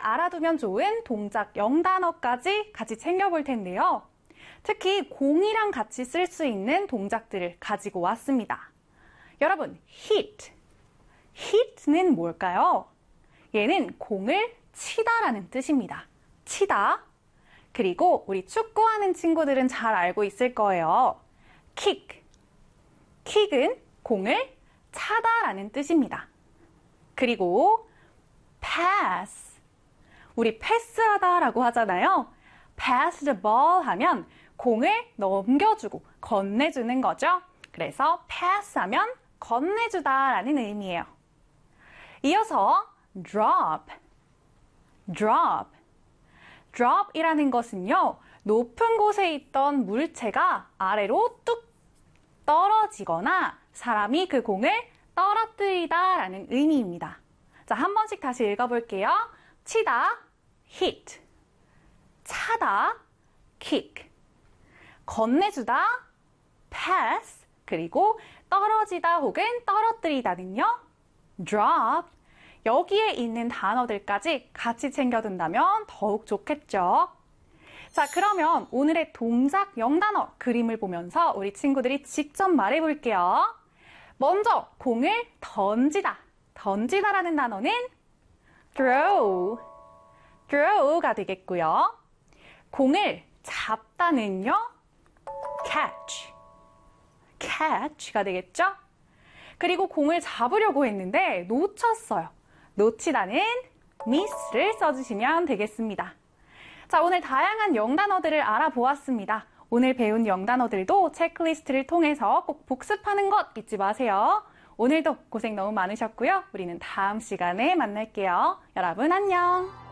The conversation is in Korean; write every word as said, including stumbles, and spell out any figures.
알아두면 좋은 동작 영단어까지 같이 챙겨볼 텐데요. 특히 공이랑 같이 쓸 수 있는 동작들을 가지고 왔습니다. 여러분, hit. hit는 뭘까요? 얘는 공을 치다라는 뜻입니다. 치다. 그리고 우리 축구하는 친구들은 잘 알고 있을 거예요. kick. kick은 공을 차다라는 뜻입니다. 그리고 pass. 우리 패스하다라고 하잖아요. pass the ball 하면 공을 넘겨주고 건네주는 거죠. 그래서 pass 하면 건네주다라는 의미예요. 이어서 drop. drop. drop이라는 것은요, 높은 곳에 있던 물체가 아래로 뚝 떨어지거나 사람이 그 공을 떨어뜨리다 라는 의미입니다. 자, 한 번씩 다시 읽어볼게요. 치다, hit. 차다, kick. 건네주다, pass. 그리고 떨어지다 혹은 떨어뜨리다는요, drop. 여기에 있는 단어들까지 같이 챙겨둔다면 더욱 좋겠죠. 자, 그러면 오늘의 동작 영단어 그림을 보면서 우리 친구들이 직접 말해볼게요. 먼저 공을 던지다. 던지다라는 단어는 throw. throw가 되겠고요. 공을 잡다는요, catch. catch가 되겠죠? 그리고 공을 잡으려고 했는데 놓쳤어요. 놓치다는 miss를 써주시면 되겠습니다. 자, 오늘 다양한 영단어들을 알아보았습니다. 오늘 배운 영단어들도 체크리스트를 통해서 꼭 복습하는 것 잊지 마세요. 오늘도 고생 너무 많으셨고요. 우리는 다음 시간에 만날게요. 여러분 안녕!